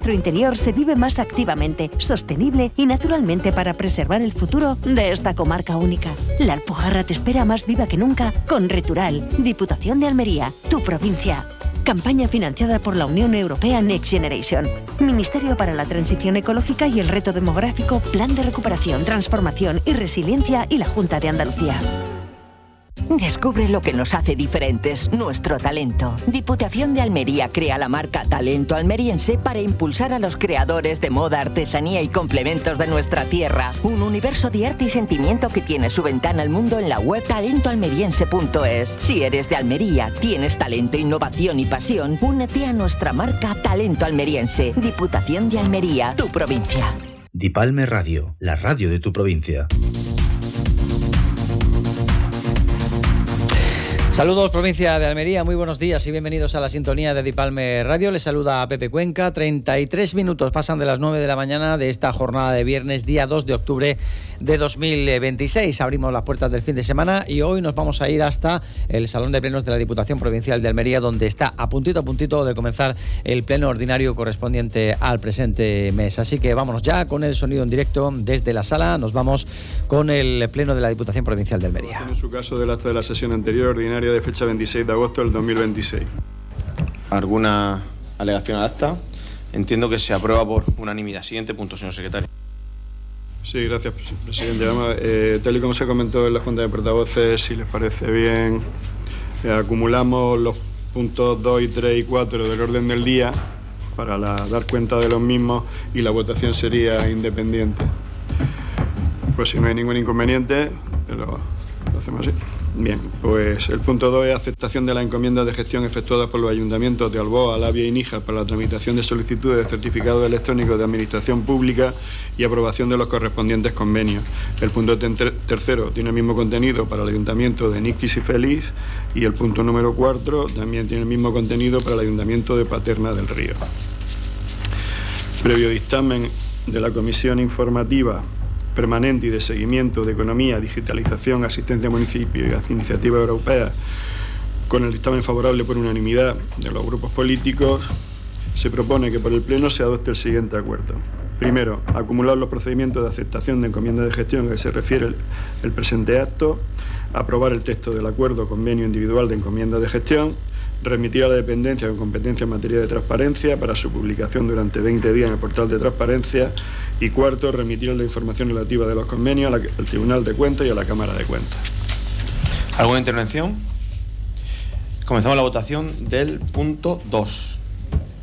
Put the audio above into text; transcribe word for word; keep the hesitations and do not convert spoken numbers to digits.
nuestro interior se vive más activamente, sostenible y naturalmente para preservar el futuro de esta comarca única. La Alpujarra te espera más viva que nunca con Retural, Diputación de Almería, tu provincia. Campaña financiada por la Unión Europea Next Generation. Ministerio para la Transición Ecológica y el Reto Demográfico, Plan de Recuperación, Transformación y Resiliencia y la Junta de Andalucía. Descubre lo que nos hace diferentes, nuestro talento. Diputación de Almería crea la marca Talento Almeriense para impulsar a los creadores de moda, artesanía y complementos de nuestra tierra. Un universo de arte y sentimiento que tiene su ventana al mundo en la web talento almeriense punto es. Si eres de Almería, tienes talento, innovación y pasión, únete a nuestra marca Talento Almeriense. Diputación de Almería, tu provincia. Dipalme Radio, la radio de tu provincia. Saludos, provincia de Almería, muy buenos días y bienvenidos a la sintonía de Dipalme Radio. Les saluda a Pepe Cuenca. treinta y tres minutos pasan de las nueve de la mañana de esta jornada de viernes, día dos de octubre de dos mil veintiséis. Abrimos las puertas del fin de semana y hoy nos vamos a ir hasta el Salón de Plenos de la Diputación Provincial de Almería, donde está a puntito a puntito de comenzar el pleno ordinario correspondiente al presente mes. Así que vámonos ya con el sonido en directo desde la sala. Nos vamos con el pleno de la Diputación Provincial de Almería. En su caso del acta de la sesión anterior ordinaria de fecha veintiséis de agosto del dos mil veintiséis. ¿Alguna alegación al acta? Entiendo que se aprueba por unanimidad. Siguiente punto, señor secretario. Sí, gracias, presidente. Además, eh, tal y como se comentó en la Junta de Portavoces, si les parece bien, eh, acumulamos los puntos dos y tres y cuatro del orden del día para la, dar cuenta de los mismos y la votación sería independiente. Pues si no hay ningún inconveniente, lo, lo hacemos así. Bien, pues el punto dos es aceptación de las encomiendas de gestión efectuadas por los ayuntamientos de Alboa, Labia y Níjar para la tramitación de solicitudes de certificados electrónicos de administración pública y aprobación de los correspondientes convenios. El punto tercero tiene el mismo contenido para el ayuntamiento de Niquis y Feliz y el punto número cuatro también tiene el mismo contenido para el ayuntamiento de Paterna del Río. Previo dictamen de la Comisión Informativa Permanente y de Seguimiento de Economía, Digitalización, Asistencia a Municipios y Iniciativa Europea, con el dictamen favorable por unanimidad de los grupos políticos, se propone que por el Pleno se adopte el siguiente acuerdo. Primero, acumular los procedimientos de aceptación de encomiendas de gestión a que se refiere el, el presente acto, aprobar el texto del acuerdo convenio individual de encomiendas de gestión, remitir a la dependencia con competencia en materia de transparencia para su publicación durante veinte días en el portal de transparencia y cuarto, remitir la información relativa de los convenios al Tribunal de Cuentas y a la Cámara de Cuentas. ¿Alguna intervención? Comenzamos la votación del punto dos.